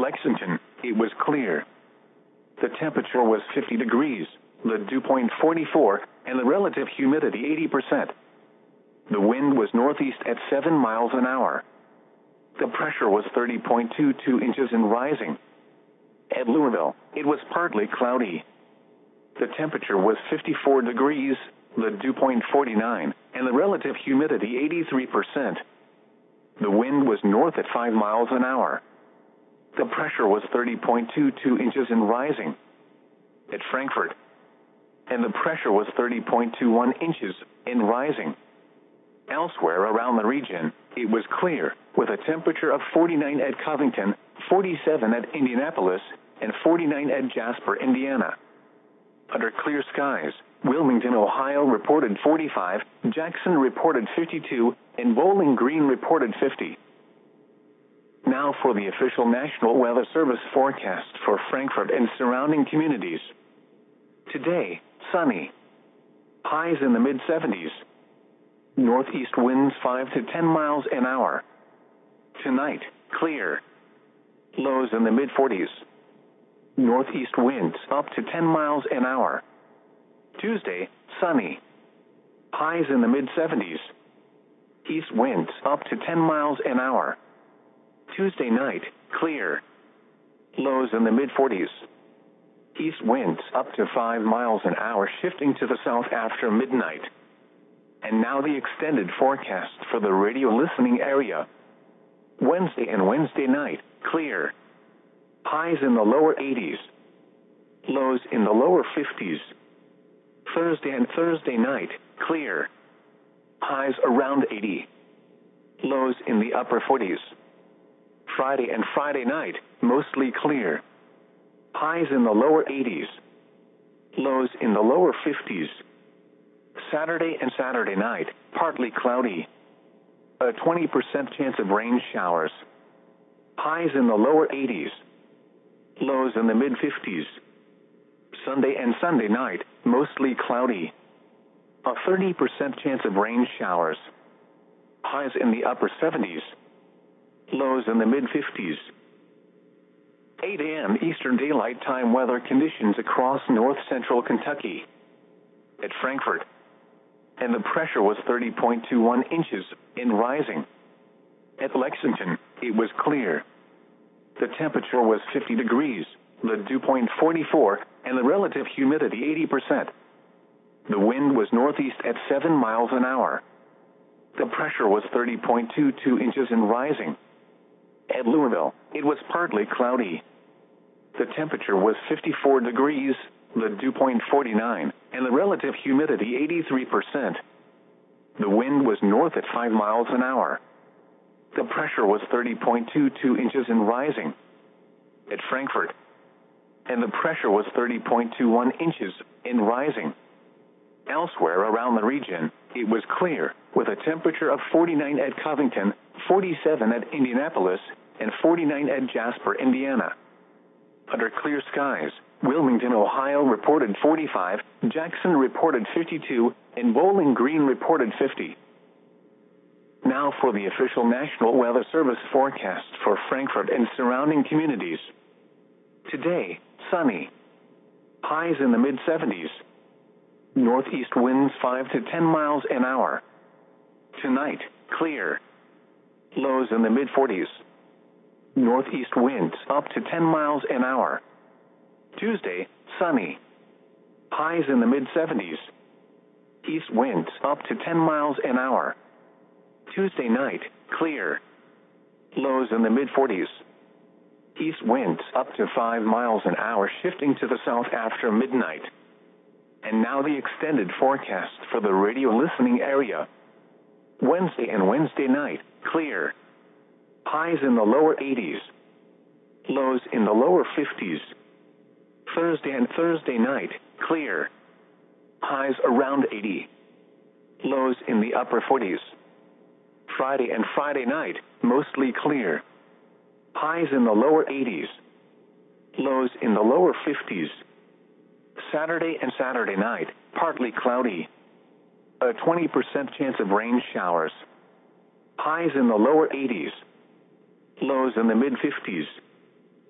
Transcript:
Lexington, it was clear. The temperature was 50 degrees, the dew point 44, and the relative humidity 80%. The wind was northeast at 7 miles an hour. The pressure was 30.22 inches and rising. At Louisville, it was partly cloudy. The temperature was 54 degrees, the dew point 49, and the relative humidity 83%. The wind was north at 5 miles an hour. The pressure was 30.22 inches and rising. At Frankfort, and the pressure was 30.21 inches and rising. Elsewhere around the region, it was clear, with a temperature of 49 at Covington, 47 at Indianapolis, and 49 at Jasper, Indiana. Under clear skies, Wilmington, Ohio reported 45, Jackson reported 52, and Bowling Green reported 50. Now for the official National Weather Service forecast for Frankfort and surrounding communities. Today, sunny. Highs in the mid-70s. Northeast winds 5 to 10 miles an hour. Tonight, clear. Lows in the mid-40s. Northeast winds up to 10 miles an hour. Tuesday, sunny. Highs in the mid-70s. East winds up to 10 miles an hour. Tuesday night, clear. Lows in the mid-40s. East winds up to 5 miles an hour, shifting to the south after midnight. And now the extended forecast for the radio listening area. Wednesday and Wednesday night, clear. Highs in the lower 80s. Lows in the lower 50s. Thursday and Thursday night, clear. Highs around 80. Lows in the upper 40s. Friday and Friday night, mostly clear. Highs in the lower 80s. Lows in the lower 50s. Saturday and Saturday night, partly cloudy. A 20% chance of rain showers. Highs in the lower 80s. Lows in the mid-50s. Sunday and Sunday night, mostly cloudy. A 30% chance of rain showers. Highs in the upper 70s. Lows in the mid-50s. 8 a.m. Eastern Daylight Time weather conditions across north-central Kentucky. At Frankfort, and the pressure was 30.21 inches and rising. At Lexington, it was clear. The temperature was 50 degrees, the dew point 44, and the relative humidity 80%. The wind was northeast at 7 miles an hour. The pressure was 30.22 inches and rising. At Louisville, it was partly cloudy. The temperature was 54 degrees, the dew point 49, and the relative humidity 83%. The wind was north at 5 miles an hour. The pressure was 30.22 inches and rising. At Frankfort, and the pressure was 30.21 inches and rising. Elsewhere around the region, it was clear, with a temperature of 49 at Covington, 47 at Indianapolis, and 49 at Jasper, Indiana. Under clear skies, Wilmington, Ohio reported 45, Jackson reported 52, and Bowling Green reported 50. Now for the official National Weather Service forecast for Frankfort and surrounding communities. Today, sunny. Highs in the mid-70s. Northeast winds 5 to 10 miles an hour. Tonight, clear. Lows in the mid-40s. Northeast winds up to 10 miles an hour. Tuesday, sunny. Highs in the mid-70s. East winds up to 10 miles an hour. Tuesday night, clear. Lows in the mid-40s. East winds up to 5 miles an hour, shifting to the south after midnight. And now the extended forecast for the radio listening area. Wednesday and Wednesday night, clear. Highs in the lower 80s. Lows in the lower 50s. Thursday and Thursday night, clear. Highs around 80. Lows in the upper 40s. Friday and Friday night, mostly clear. Highs in the lower 80s. Lows in the lower 50s. Saturday and Saturday night, partly cloudy. A 20% chance of rain showers. Highs in the lower 80s. Lows in the mid-50s.